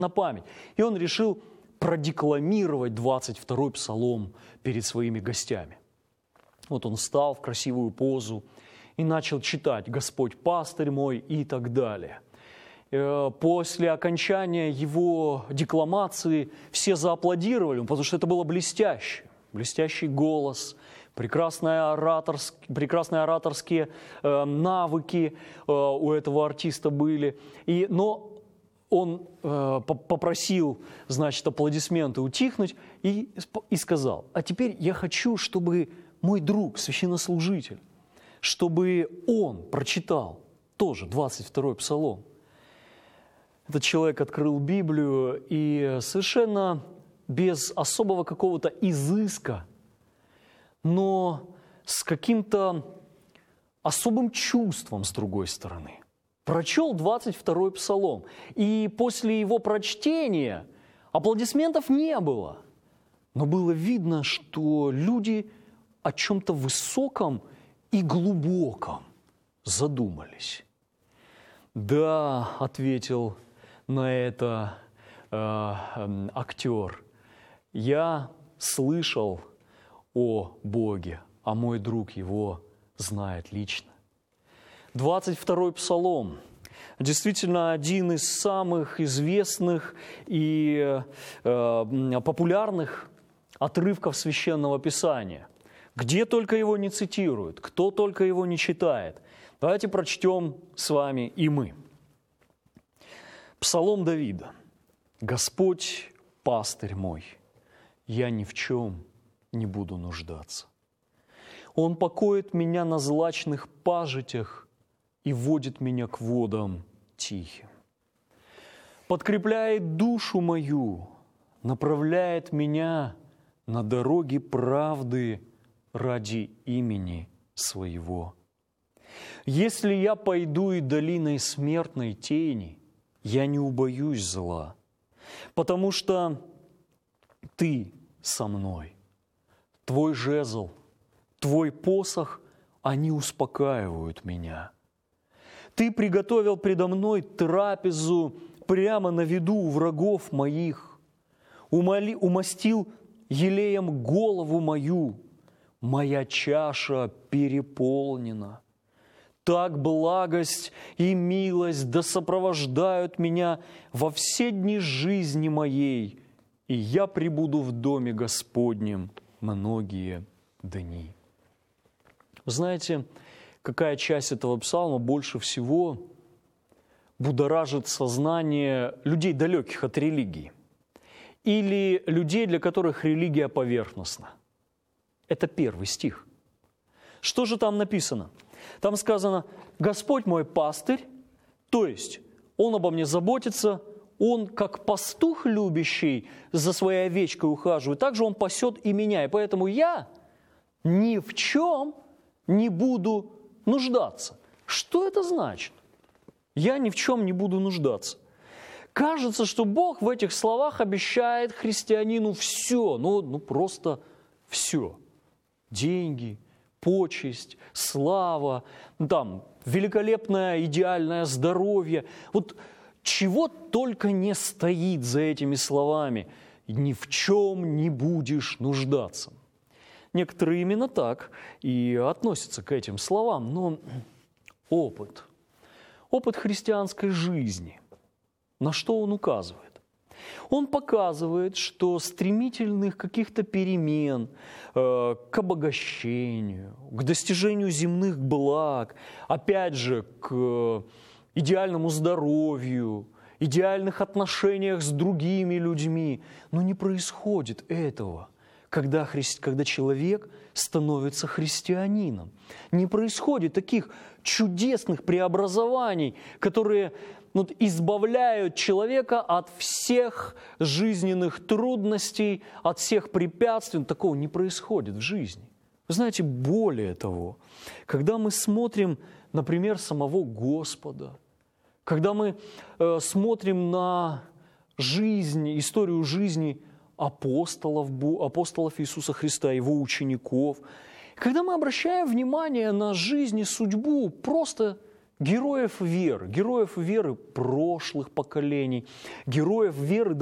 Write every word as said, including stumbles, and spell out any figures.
на память. И он решил продекламировать двадцать второй псалом перед своими гостями. Вот он встал в красивую позу и начал читать «Господь пастырь мой» и так далее. После окончания его декламации все зааплодировали, потому что это было блестяще. Блестящий голос, прекрасные ораторские, прекрасные ораторские э, навыки э, у этого артиста были. И, но он э, попросил, значит, аплодисменты утихнуть и, и сказал: а теперь я хочу, чтобы мой друг, священнослужитель, чтобы он прочитал тоже двадцать второй псалом. Этот человек открыл Библию и совершенно без особого какого-то изыска, но с каким-то особым чувством с другой стороны, прочел двадцать второй псалом. И после его прочтения аплодисментов не было. Но было видно, что люди о чем-то высоком и глубоком задумались. «Да», — ответил на это э, э, актер, — «я слышал о Боге, а мой друг его знает лично». двадцать второй псалом действительно один из самых известных и э, популярных отрывков Священного Писания. Где только его не цитируют, кто только его не читает. Давайте прочтем с вами и мы. Псалом Давида. «Господь пастырь мой, я ни в чем не буду нуждаться. Он покоит меня на злачных пажитях и водит меня к водам тихим. Подкрепляет душу мою, направляет меня на дороги правды ради имени своего. Если я пойду и долиной смертной тени, я не убоюсь зла, потому что Ты со мной. Твой жезл, Твой посох, они успокаивают меня. Ты приготовил предо мной трапезу прямо на виду у врагов моих, умоли, умастил елеем голову мою, моя чаша переполнена. Так благость и милость да сопровождают меня во все дни жизни моей, и я пребуду в доме Господнем многие дни». Вы знаете, какая часть этого псалма больше всего будоражит сознание людей, далеких от религии, или людей, для которых религия поверхностна? Это первый стих. Что же там написано? Там сказано: «Господь мой пастырь», то есть Он обо мне заботится, Он, как пастух любящий, за своей овечкой ухаживает, также Он пасет и меня, и поэтому я ни в чем не буду нуждаться. Что это значит? Я ни в чем не буду нуждаться. Кажется, что Бог в этих словах обещает христианину все, ну, ну просто все. Деньги, почесть, слава, там, великолепное идеальное здоровье. Вот чего только не стоит за этими словами. Ни в чем не будешь нуждаться. Некоторые именно так и относятся к этим словам, но опыт, опыт христианской жизни, на что он указывает? Он показывает, что стремительных каких-то перемен э, к обогащению, к достижению земных благ, опять же, к идеальному здоровью, идеальных отношениях с другими людьми, но не происходит этого, когда, хри... когда человек становится христианином. Не происходит таких чудесных преобразований, которые ну, избавляют человека от всех жизненных трудностей, от всех препятствий. Такого не происходит в жизни. Вы знаете, более того, когда мы смотрим, например, самого Господа, когда мы э, смотрим на жизнь, историю жизни апостолов, апостолов Иисуса Христа, Его учеников, когда мы обращаем внимание на жизнь и судьбу просто героев веры, героев веры прошлых поколений, героев веры